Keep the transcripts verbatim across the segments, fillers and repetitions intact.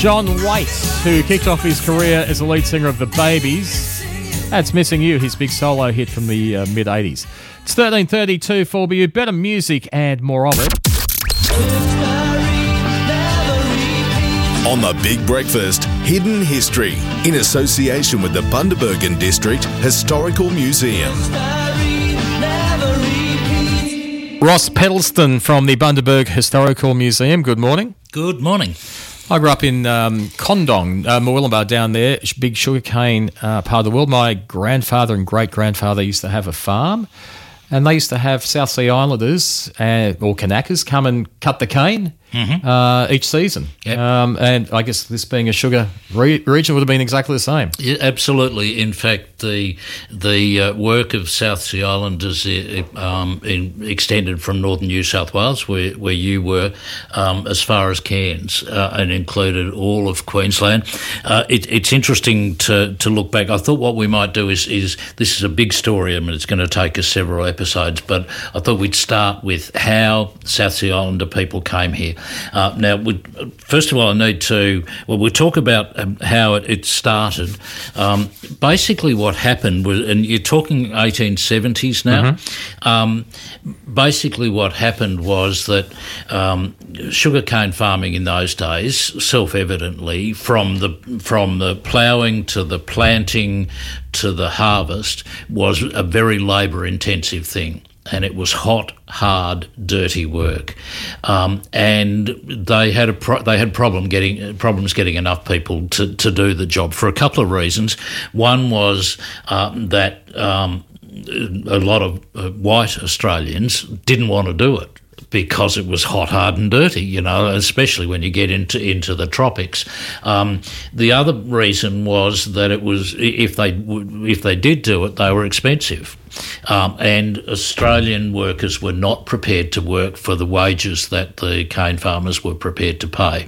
John Waite, who kicked off his career as the lead singer of The Babies. That's Missing You, his big solo hit from the uh, mid-eighties. It's thirteen thirty-two for you. Better music and more of it. On The Big Breakfast, Hidden History, in association with the Bundaberg District Historical Museum. Ross Pedalston from the Bundaberg Historical Museum. Good morning. Good morning. I grew up in um, Condong, uh, Murwillumbah down there, big sugarcane uh, part of the world. My grandfather and great-grandfather used to have a farm, and they used to have South Sea Islanders uh, or Kanakas come and cut the cane mm-hmm. uh, each season. Yep. Um, and I guess this being a sugar re- region would have been exactly the same. Yeah, absolutely. In fact, the the uh, work of South Sea Islanders uh, um, in, extended from northern New South Wales, where, where you were, um, as far as Cairns, uh, and included all of Queensland. Uh, it, it's interesting to, to look back. I thought what we might do is, is this is a big story. I mean, it's going to take us several episodes, but I thought we'd start with how South Sea Islander people came here. Uh, now, we, first of all, I need to, well, we'll talk about um, how it, it started. Um, basically what happened was, and you're talking eighteen seventies now, mm-hmm. um, basically what happened was that um, sugarcane farming in those days, self-evidently, from the, from the ploughing to the planting to the harvest, was a very labour-intensive thing. And it was hot, hard, dirty work, um, and they had a pro- they had problem getting problems getting enough people to, to do the job for a couple of reasons. One was um, that um, a lot of uh, white Australians didn't want to do it, because it was hot, hard and dirty, you know, especially when you get into into the tropics. Um, the other reason was that it was, if they if they did do it, they were expensive. Um, and Australian workers were not prepared to work for the wages that the cane farmers were prepared to pay.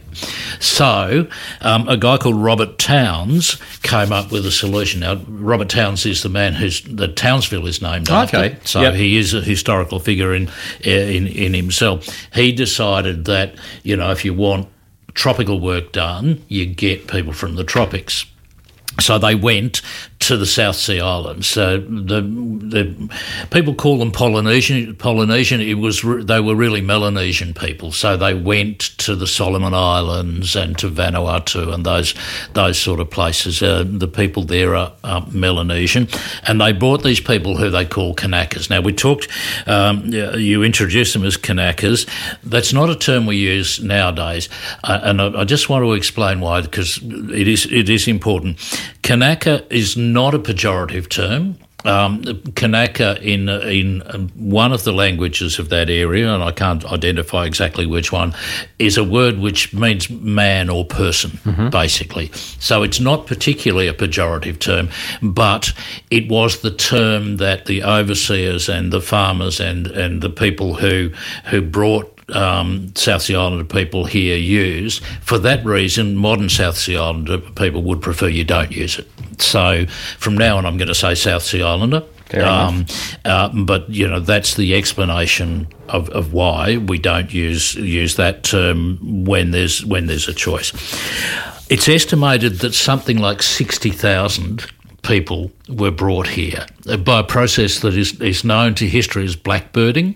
So um, a guy called Robert Towns came up with a solution. Now, Robert Towns is the man who's the Townsville is named after. Okay. So yep. he is a historical figure in, in in himself. He decided that, you know, if you want tropical work done, you get people from the tropics. So they went to the South Sea Islands. So the the people call them Polynesian. Polynesian. It was they were really Melanesian people. So they went to the Solomon Islands and to Vanuatu and those those sort of places. Uh, the people there are, are Melanesian, and they brought these people who they call Kanakas. Now we talked. Um, you introduced them as Kanakas. That's not a term we use nowadays, uh, and I, I just want to explain why, because it is it is important. Kanaka is not a pejorative term. Um, Kanaka in in one of the languages of that area, and I can't identify exactly which one, is a word which means man or person, mm-hmm. basically. So it's not particularly a pejorative term, but it was the term that the overseers and the farmers and, and the people who who brought Um, South Sea Islander people here use. For that reason, modern South Sea Islander people would prefer you don't use it. So from now on, I'm going to say South Sea Islander. Um, uh, but you know that's the explanation of, of why we don't use use that term when there's when there's a choice. It's estimated that something like sixty thousand people were brought here by a process that is is known to history as blackbirding.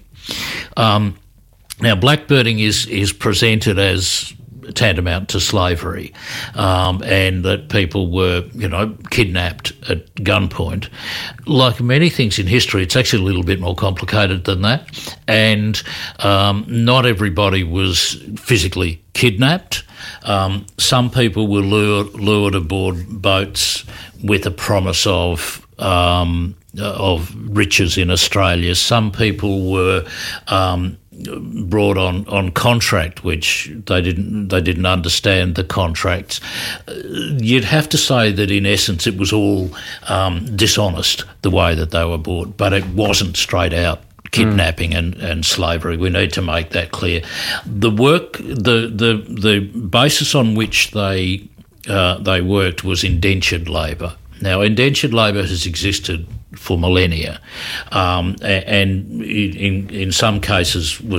Um, Now, blackbirding is, is presented as tantamount to slavery, um, and that people were, you know, kidnapped at gunpoint. Like many things in history, it's actually a little bit more complicated than that, and um, not everybody was physically kidnapped. Um, some people were lured, lured aboard boats with a promise of um, of riches in Australia. Some people were um, brought on, on contract, which they didn't they didn't understand the contracts. You'd have to say that in essence it was all um, dishonest the way that they were bought, but it wasn't straight out kidnapping mm. and, and slavery. We need to make that clear. The work, the the the basis on which they uh, they worked was indentured labour. Now, indentured labour has existed for millennia, um, and in in some cases was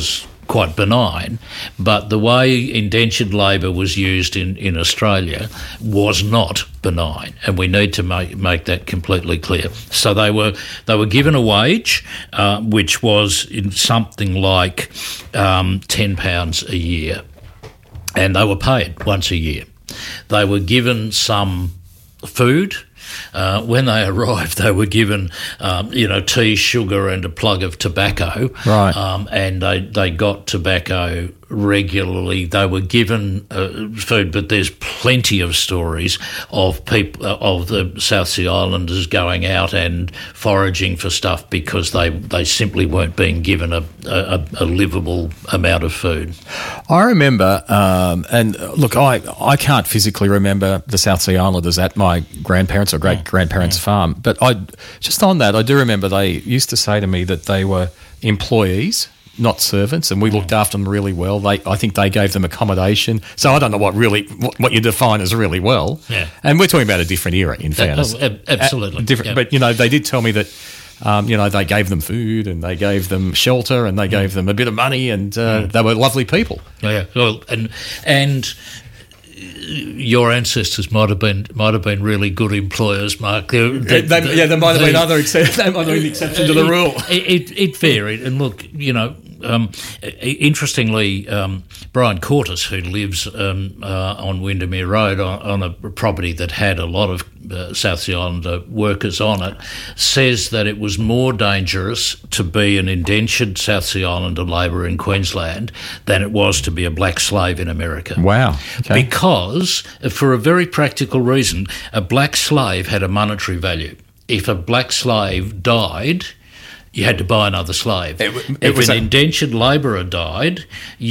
quite benign, but the way indentured labour was used in, in Australia was not benign, and we need to make make that completely clear. So they were they were given a wage, uh, which was in something like um, ten pounds a year, and they were paid once a year. They were given some food. Uh, when they arrived, they were given, um, you know, tea, sugar, and a plug of tobacco. Right. Um, and they, they got tobacco regularly. They were given uh, food, but there's plenty of stories of people uh, of the South Sea Islanders going out and foraging for stuff because they, they simply weren't being given a, a, a livable amount of food. I remember, um, and look, I, I can't physically remember the South Sea Islanders at my grandparents' or great-grandparents' Mm. farm, but I just on that, I do remember they used to say to me that they were employees, not servants, and we looked after them really well. They, I think they gave them accommodation. So I don't know what really what, what you define as really well. Yeah. And we're talking about a different era, in fairness. Uh, ab- absolutely. Uh, different, yeah. But, you know, they did tell me that, um, you know, they gave them food and they gave them shelter and they gave them a bit of money and uh, Mm. they were lovely people. Yeah, well, and and your ancestors might have been might have been really good employers, Mark. They, They, they, yeah, there might have been other exceptions. They might have been exception to the rule. It, it, it varied, and look, you know, um, interestingly, um, Brian Cortis, who lives um, uh, on Windermere Road on, on a property that had a lot of uh, South Sea Islander workers on it, says that it was more dangerous to be an indentured South Sea Islander labourer in Queensland than it was to be a black slave in America. Wow. Okay. Because, for a very practical reason, a black slave had a monetary value. If a black slave died, you had to buy another slave. It, it if was an a- indentured labourer died,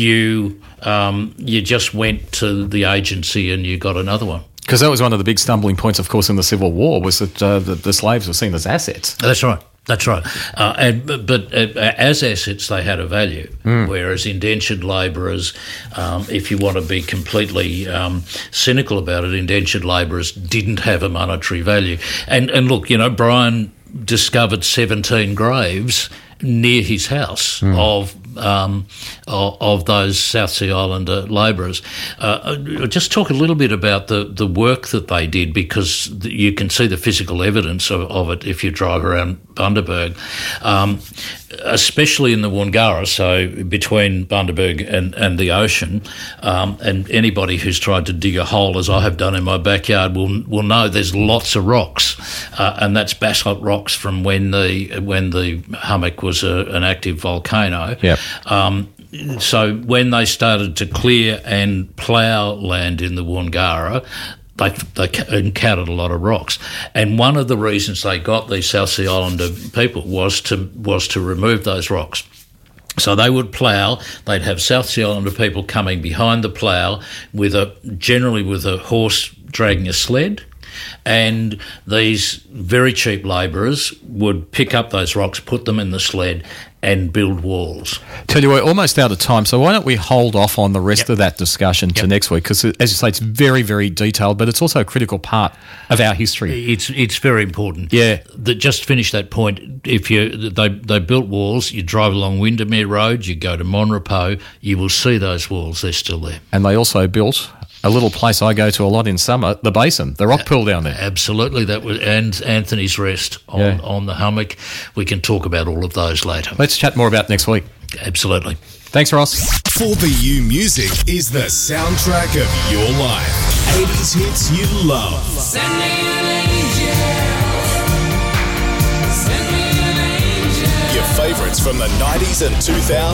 you um, you just went to the agency and you got another one. Because that was one of the big stumbling points, of course, in the Civil War, was that uh, the, the slaves were seen as assets. That's right. That's right. Uh, and, but but uh, as assets, they had a value, Mm. whereas indentured labourers, um, if you want to be completely um, cynical about it, indentured labourers didn't have a monetary value. And, and look, you know, Brian discovered seventeen graves near his house Mm. of, um, of of those South Sea Islander labourers. Uh, I'll just talk a little bit about the, the work that they did, because the, you can see the physical evidence of, of it if you drive around Bundaberg, um, especially in the Woongarra, so between Bundaberg and, and the ocean. Um, and anybody who's tried to dig a hole, as I have done in my backyard, will will know there's lots of rocks, uh, and that's basalt rocks from when the when the hummock was a, an active volcano. Yep. Um, so when they started to clear and plough land in the Woongarra, they, they encountered a lot of rocks. And one of the reasons they got these South Sea Islander people was to was to remove those rocks. So they would plough, they'd have South Sea Islander people coming behind the plough with a generally with a horse dragging a sled, and these very cheap labourers would pick up those rocks, put them in the sled and build walls. Tell you, we're almost out of time, so why don't we hold off on the rest Yep. of that discussion to Yep. next week? Because, as you say, it's very, very detailed, but it's also a critical part of our history. It's it's very important. Yeah. That just finish that point. If you they they built walls, you drive along Windermere Road, you go to Monrepos, you will see those walls. They're still there. And they also built a little place I go to a lot in summer, the Basin, the rock pool down there. Absolutely, that was and Anthony's Rest on, Yeah. on the hummock. We can talk about all of those later. Let's chat more about next week. Absolutely. Thanks, Ross. four B U Music is the soundtrack of your life. eighties hits you love. Send me an angel. Send me an angel. Your favourites from the nineties and two thousands.